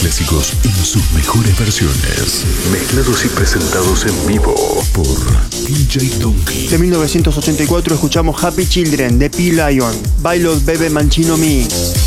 clásicos en sus mejores versiones. Mezclados y presentados en vivo por DJ Donkey. De 1984 escuchamos Happy Children de P-Lion, Bailo Bebe Mancino Mix.